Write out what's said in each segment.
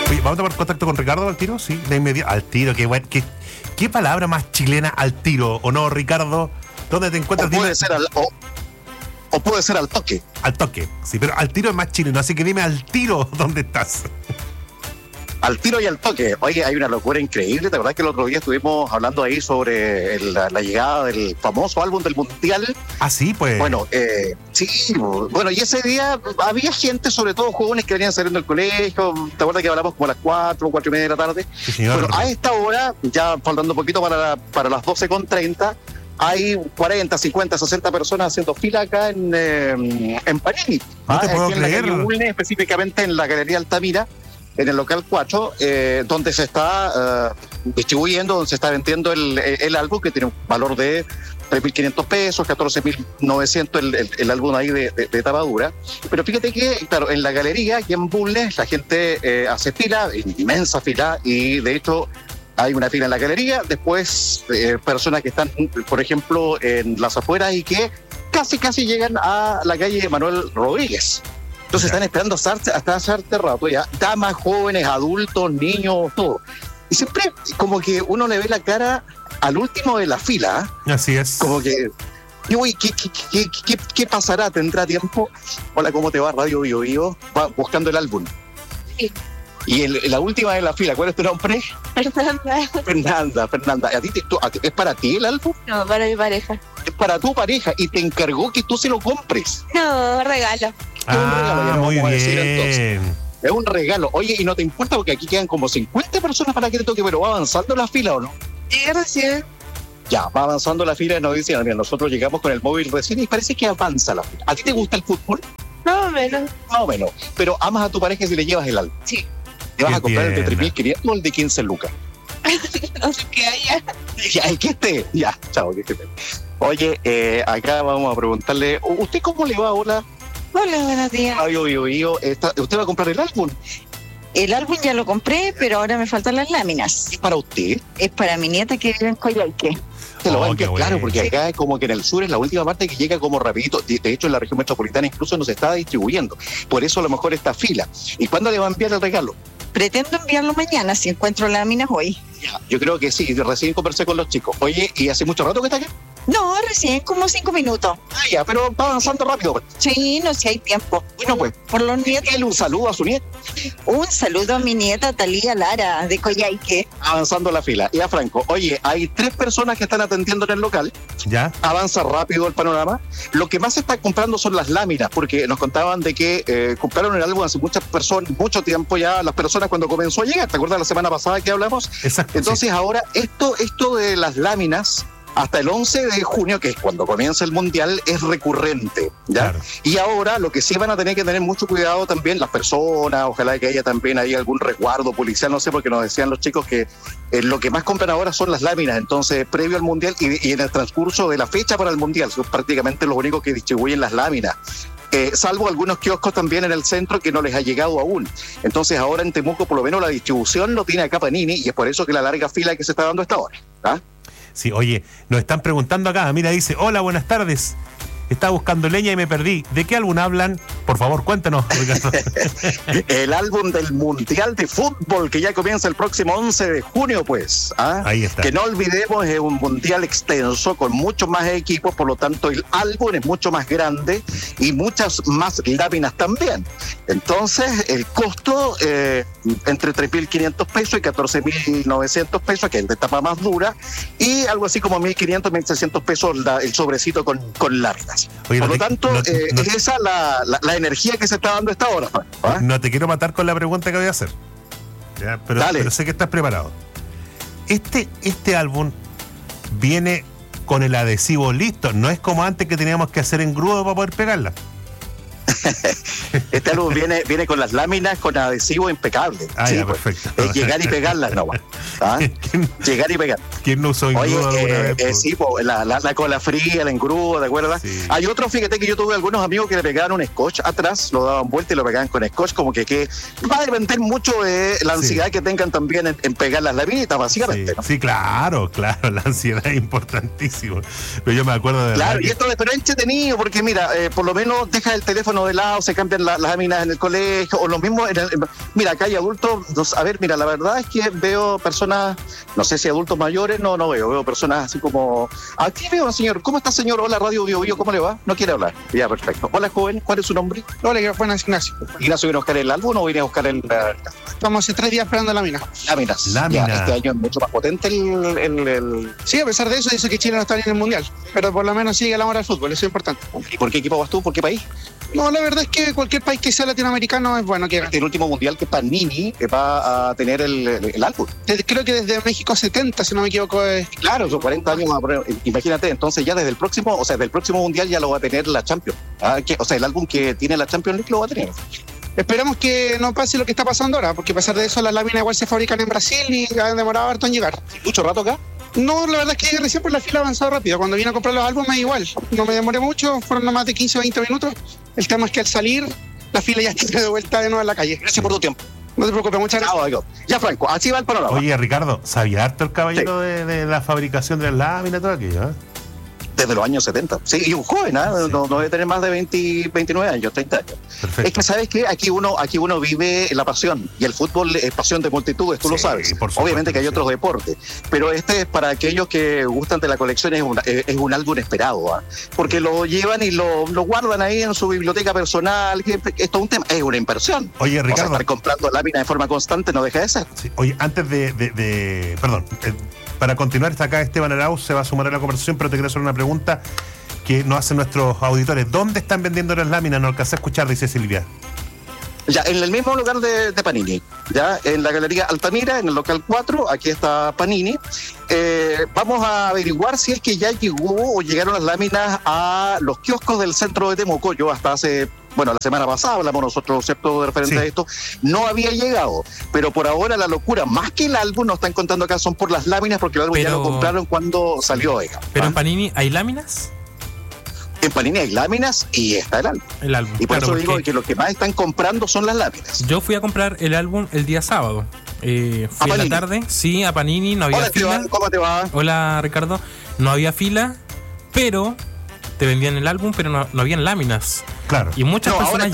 Oye, ¿vamos a tomar contacto con Ricardo al tiro? Sí, de inmediato. Al tiro, qué bueno. ¿Qué palabra más chilena, al tiro? ¿O no, Ricardo? ¿Dónde te encuentras? O puede ser o puede ser al toque. Al toque, sí, pero al tiro es más chileno, así que dime al tiro dónde estás. Al tiro y al toque. Oye, hay una locura increíble. ¿Te acordás que el otro día estuvimos hablando ahí sobre la llegada del famoso álbum del Mundial? Ah, sí, pues. Bueno, sí. Bueno, y ese día había gente, sobre todo jóvenes que venían saliendo del colegio. ¿Te acuerdas que hablamos como a las 4:30 de la tarde? Sí, señor. Bueno, a esta hora, ya faltando un poquito para las 12:30, hay 40, 50, 60 personas haciendo fila acá en Panini. No te puedo aquí en la creer. calle Bulnes, específicamente en la Galería Altamira, en el local 4, donde se está distribuyendo, donde se está vendiendo el álbum, que tiene un valor de 3.500 pesos, 14.900 el álbum ahí de tapadura. Pero fíjate que, claro, en la galería, aquí en Bulnes, la gente hace fila, inmensa fila, y de hecho hay una fila en la galería, después personas que están, por ejemplo, en las afueras y que casi llegan a la calle Manuel Rodríguez. Entonces están esperando hasta hace rato ya, damas, jóvenes, adultos, niños, todo. Y siempre como que uno le ve la cara al último de la fila. Así es. Como que, uy, ¿qué pasará? ¿Tendrá tiempo? Hola, ¿cómo te va? Radio Bio Bio, buscando el álbum. Sí. Y la última de la fila, ¿cuál es tu nombre? Fernanda. ¿Es para ti el álbum? No, para mi pareja. Es para tu pareja y te encargó que tú se lo compres. No, regalo. Es un regalo, ya no muy vamos a bien. decir entonces. Es un regalo. Oye, y no te importa porque aquí quedan como 50 personas para que te toque, pero va avanzando la fila, ¿o no? Llegué recién. Ya, va avanzando la fila y nos dicen, mira, nosotros llegamos con el móvil recién y parece que avanza la fila. ¿A ti te gusta el fútbol? Más o menos. Más o menos. Pero amas a tu pareja si le llevas el álbum. Sí. ¿Te vas a comprar el de tierna. 3.500 o el de 15 lucas? No sé qué haya. Ya, el que esté. Ya, chao, que esté. Oye, acá vamos a preguntarle, ¿usted cómo le va? Hola, Hola, buenos días. Radio Bio Bio. ¿Usted va a comprar el álbum? El álbum ya lo compré, pero ahora me faltan las láminas. ¿Es para usted? Es para mi nieta que vive en Coyhaique. Se lo va a Oh, enviar, qué claro, bueno. porque acá es como que en el sur es la última parte que llega como rapidito. De hecho, en la región metropolitana incluso no se está distribuyendo. Por eso a lo mejor esta fila. ¿Y cuándo le va a enviar el regalo? Pretendo enviarlo mañana si encuentro láminas hoy. Ya, yo creo que sí. Recién conversé con los chicos. Oye, ¿y hace mucho rato que está acá? No, recién como 5 minutos. Ah, ya, pero va avanzando rápido. Pues. Sí, no sé si hay tiempo. Bueno, pues, Por los nietos. dale un saludo a su nieta. Un saludo a mi nieta Talía Lara de Coyhaique. Avanzando la fila. Ya, Franco, oye, hay 3 personas que están atendiendo en el local. ¿Ya? Avanza rápido el panorama. Lo que más se está comprando son las láminas, porque nos contaban de que compraron el álbum hace muchas personas, mucho tiempo ya, las personas cuando comenzó a llegar. ¿Te acuerdas la semana pasada que hablamos? Exacto. Entonces ahora esto de las láminas hasta el 11 de junio, que es cuando comienza el Mundial, es recurrente, ¿ya? Claro. Y ahora lo que sí van a tener que tener mucho cuidado también las personas, ojalá que haya también ahí algún resguardo policial, no sé, porque nos decían los chicos que lo que más compran ahora son las láminas, entonces previo al Mundial y en el transcurso de la fecha para el Mundial, son prácticamente los únicos que distribuyen las láminas. Salvo algunos kioscos también en el centro que no les ha llegado aún. Entonces ahora en Temuco por lo menos la distribución lo tiene acá Panini y es por eso que la larga fila que se está dando a esta hora. ¿Ah? Sí, oye, nos están preguntando acá. Mira, dice, hola, buenas tardes. Estaba buscando leña y me perdí. ¿De qué álbum hablan? Por favor, cuéntanos, Ricardo. El álbum del Mundial de Fútbol que ya comienza el próximo 11 de junio, pues. ¿Ah? Ahí está. Que no olvidemos, es un mundial extenso con muchos más equipos, por lo tanto el álbum es mucho más grande y muchas más láminas también. Entonces, el costo entre 3.500 pesos y 14.900 pesos, que es el de tapa más dura, y algo así como 1.500, 1.600 pesos el sobrecito con láminas. Oye, Por no lo te- tanto, no- es esa la energía que se está dando a esta hora. ¿Ah? No te quiero matar con la pregunta que voy a hacer. ¿Ya? Pero Dale. sé que estás preparado. Este álbum viene con el adhesivo listo. No es como antes que teníamos que hacer engrudo para poder pegarla. Este álbum viene con las láminas con adhesivo impecable. Ah, ya, pues. perfecto. Es llegar y pegarlas nomás. ¿Ah? ¿Quién, Llegar y pegar. quién no usó engrudo Oye, alguna vez? Po? sí, po, la cola fría, el engrudo, ¿de acuerdo? Sí. Hay otro, fíjate que yo tuve algunos amigos que le pegaban un scotch atrás, lo daban vuelta y lo pegaban con scotch, como que va a depender mucho de la ansiedad Sí. que tengan también en pegar las laminitas, básicamente, Sí, ¿no? sí, claro, la ansiedad es importantísimo. Pero yo me acuerdo de Claro, verdad y esto pero es entretenido porque mira, por lo menos deja el teléfono de lado, se cambian las láminas en el colegio, o lo mismo mira, acá hay adultos, a ver, mira, la verdad es que veo personas, no sé si adultos mayores, no veo personas así como, aquí veo, señor, ¿cómo está, señor? Hola, Radio Bio Bio, ¿cómo le va? No quiere hablar, ya, perfecto. Hola, joven, ¿cuál es su nombre? Hola, buenas, Ignacio. Ignacio, ¿viene a buscar el álbum o viene a buscar el...? Estamos hace 3 días esperando láminas. Láminas. Ya, este año es mucho más potente el... Sí, a pesar de eso, dice que Chile no está ni en el Mundial, pero por lo menos sigue el amor al fútbol, eso es importante. ¿Y por qué equipo vas tú? ¿Por qué país? No, la verdad es que cualquier país que sea latinoamericano es bueno que el último mundial que Panini va a tener el álbum. Creo que desde México 70, si no me equivoco. Claro, son 40 años. Imagínate, entonces ya desde el próximo mundial ya lo va a tener la Champions. O sea, el álbum que tiene la Champions League lo va a tener. Esperemos que no pase lo que está pasando ahora, porque a pesar de eso las láminas igual se fabrican en Brasil y han demorado harto en llegar. ¿Mucho rato acá? No, la verdad es que llegué recién por la fila, avanzado rápido. Cuando vine a comprar los álbumes igual, no me demoré mucho, fueron no más de 15 o 20 minutos. El tema es que al salir, la fila ya está de vuelta de nuevo en la calle. Gracias por tu tiempo. No te preocupes, muchas gracias. Ya, Franco, así va el panorama. Oye, Ricardo, ¿sabía harto el caballero de la fabricación de las láminas y todo aquello? Desde los años 70. Sí, y un joven, Sí. No debe tener más de 29 años, 30 años. Perfecto. Es que, ¿sabes qué? Aquí uno vive la pasión, y el fútbol es pasión de multitudes, tú lo sabes. Obviamente que hay otros deportes, pero este es para aquellos que gustan de la colección, es un álbum esperado, porque lo llevan y lo guardan ahí en su biblioteca personal, que es todo un tema, es una inversión. Oye, Ricardo. O sea, estar comprando láminas de forma constante no deja de ser. Sí. Oye, antes perdón, para continuar, está acá Esteban Arauz, se va a sumar a la conversación, pero te quiero hacer una pregunta que nos hacen nuestros auditores. ¿Dónde están vendiendo las láminas? No alcancé a escuchar, dice Silvia. Ya, en el mismo lugar de Panini, ya, en la Galería Altamira, en el local 4, aquí está Panini. Vamos a averiguar si es que ya llegó o llegaron las láminas a los kioscos del centro de Temuco. Yo hasta hace... Bueno, la semana pasada hablamos nosotros, ¿cierto?, de referente a esto, no había llegado, pero por ahora la locura, más que el álbum, nos están contando acá, son por las láminas, porque el álbum ya lo compraron cuando salió. Pero en Panini, ¿hay láminas? En Panini hay láminas y está el álbum. Y por eso digo que lo que más están comprando son las láminas. Yo fui a comprar el álbum el día sábado. Fui en la tarde, sí, a Panini, no había fila. Hola, ¿cómo te va? Hola, Ricardo. No había fila, pero te vendían el álbum, pero no habían láminas. Claro. Y muchas personas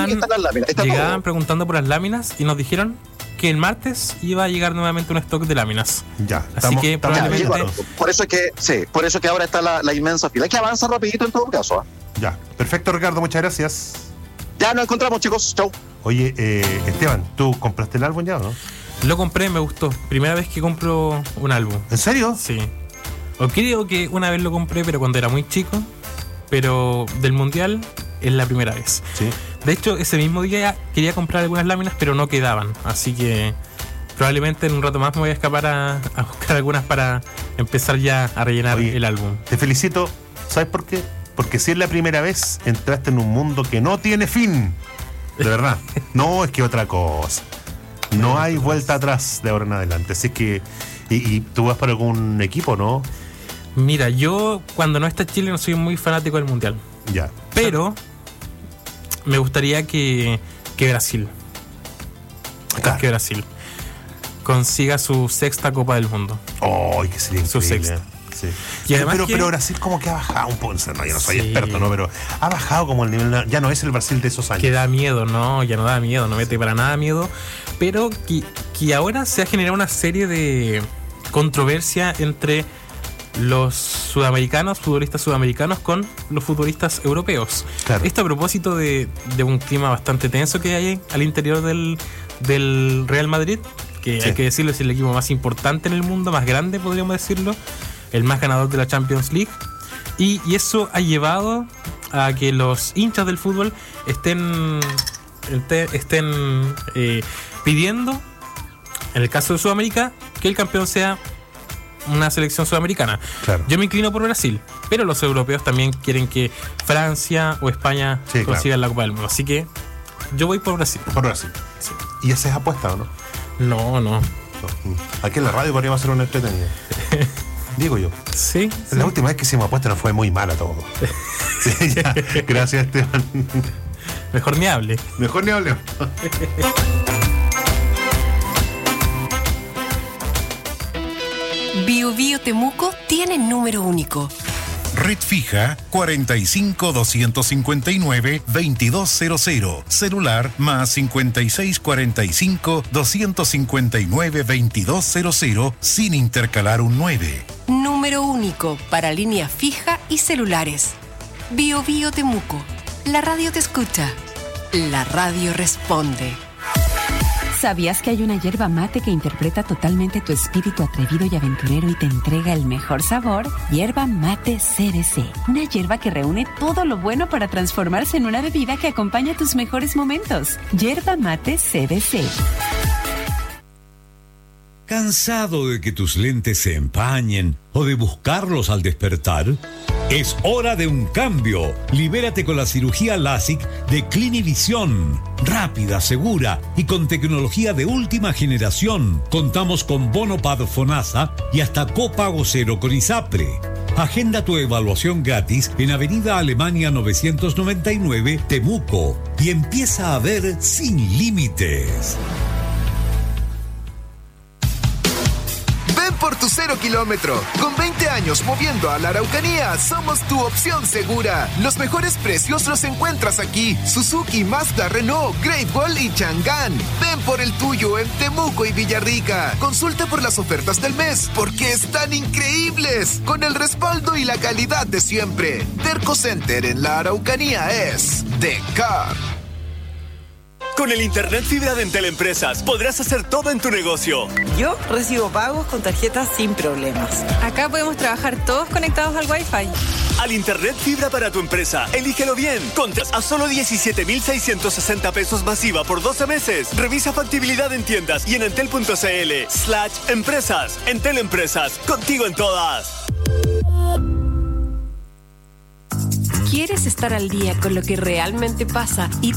llegaban preguntando por las láminas y nos dijeron que el martes iba a llegar nuevamente un stock de láminas. Ya. Así que probablemente... Por eso es que ahora está la inmensa fila. Hay que avanzar rapidito en todo caso. Ya. Perfecto, Ricardo, muchas gracias. Ya nos encontramos, chicos. Chau. Oye, Esteban, ¿tú compraste el álbum ya o no? Lo compré, me gustó. Primera vez que compro un álbum. ¿En serio? Sí. O creo que una vez lo compré, pero cuando era muy chico. Pero del Mundial es la primera vez. Sí. De hecho, ese mismo día quería comprar algunas láminas, pero no quedaban. Así que probablemente en un rato más me voy a escapar a buscar algunas para empezar ya a rellenar el álbum. Te felicito. ¿Sabes por qué? Porque si es la primera vez, entraste en un mundo que no tiene fin. De verdad. No, es que otra cosa. No hay vuelta atrás de ahora en adelante. Así que... ¿Y tú vas para algún equipo, no? Mira, yo cuando no está Chile no soy muy fanático del Mundial. Ya. Pero me gustaría que Brasil, Claro. que Brasil consiga su sexta Copa del Mundo. ¡Oh, que sería Su increíble! sexta. Sí. Y además pero Brasil como que ha bajado un poco. No, yo no soy Sí. experto, ¿no? Pero ha bajado como el nivel. Ya no es el Brasil de esos años. Que da miedo, ¿no? Ya no da miedo, no mete para nada miedo. Pero que ahora se ha generado una serie de controversia entre los sudamericanos, futbolistas sudamericanos, con los futbolistas europeos. Claro. Esto a propósito de un clima bastante tenso que hay al interior del Real Madrid, que Sí. hay que decirlo, es el equipo más importante en el mundo, más grande, podríamos decirlo, el más ganador de la Champions League. Y eso ha llevado a que los hinchas del fútbol estén pidiendo, en el caso de Sudamérica, que el campeón sea una selección sudamericana. Claro. Yo me inclino por Brasil, pero los europeos también quieren que Francia o España Sí, consigan la Copa del Mundo. Así que yo voy por Brasil. Por Brasil. Sí. ¿Y esa es apuesta o no? No. No. Aquí en la radio podríamos hacer una entretenida. Digo yo. Sí. La última vez que hicimos apuesta nos fue muy mala todo. Sí, ya. Gracias, Esteban. Mejor ni hable. Mejor ni hablemos. Bio Bio Temuco tiene número único. Red fija 45 259 2200. Celular más 56 45 259 2200 sin intercalar un 9. Número único para línea fija y celulares. Bio Bio Temuco. La radio te escucha. La radio responde. ¿Sabías que hay una yerba mate que interpreta totalmente tu espíritu atrevido y aventurero y te entrega el mejor sabor? Yerba mate CBC. Una yerba que reúne todo lo bueno para transformarse en una bebida que acompaña tus mejores momentos. Yerba mate CBC. ¿Cansado de que tus lentes se empañen o de buscarlos al despertar? Es hora de un cambio. Libérate con la cirugía LASIK de Clinivision. Rápida, segura y con tecnología de última generación. Contamos con Bonopad Fonasa y hasta copago cero con ISAPRE. Agenda tu evaluación gratis en Avenida Alemania 999, Temuco, y empieza a ver sin límites. Ven por tu 0 kilómetro. Con 20 años moviendo a la Araucanía, somos tu opción segura. Los mejores precios los encuentras aquí. Suzuki, Mazda, Renault, Great Wall y Chang'an. Ven por el tuyo en Temuco y Villarrica. Consulta por las ofertas del mes, porque están increíbles. Con el respaldo y la calidad de siempre. Terco Center en la Araucanía es The Car. Con el Internet fibra de Entel Empresas podrás hacer todo en tu negocio. Yo recibo pagos con tarjetas sin problemas. Acá podemos trabajar todos conectados al Wi-Fi. Al Internet fibra para tu empresa, elígelo bien. Contras a solo 17,660 pesos masiva por 12 meses. Revisa factibilidad en tiendas y en entel.cl/empresas. Entel Empresas, contigo en todas. ¿Quieres estar al día con lo que realmente pasa y